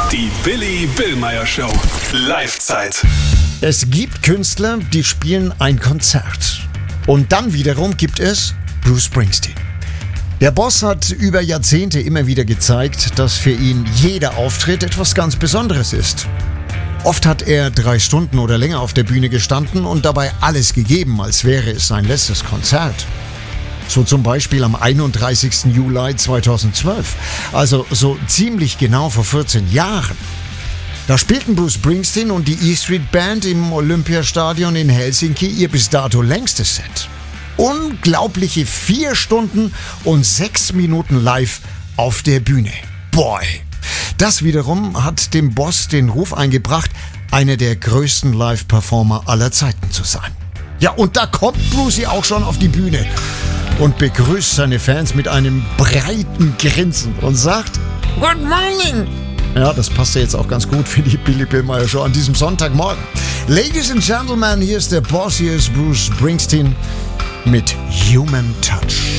Die Billy Billmeyer Show. Live-Zeit. Es gibt Künstler, die spielen ein Konzert. Und dann wiederum gibt es Bruce Springsteen. Der Boss hat über Jahrzehnte immer wieder gezeigt, dass für ihn jeder Auftritt etwas ganz Besonderes ist. Oft hat er 3 Stunden oder länger auf der Bühne gestanden und dabei alles gegeben, als wäre es sein letztes Konzert. So zum Beispiel am 31. Juli 2012, also so ziemlich genau vor 14 Jahren. Da spielten Bruce Springsteen und die E Street Band im Olympiastadion in Helsinki ihr bis dato längstes Set. Unglaubliche 4 Stunden und 6 Minuten live auf der Bühne. Boy! Das wiederum hat dem Boss den Ruf eingebracht, einer der größten Live-Performer aller Zeiten zu sein. Ja, und da kommt Brucey auch schon auf die Bühne und begrüßt seine Fans mit einem breiten Grinsen und sagt: Good morning! Ja, das passt ja jetzt auch ganz gut für die Billy Billmeyer Show an diesem Sonntagmorgen. Ladies and Gentlemen, hier ist der Boss, hier ist Bruce Springsteen mit Human Touch.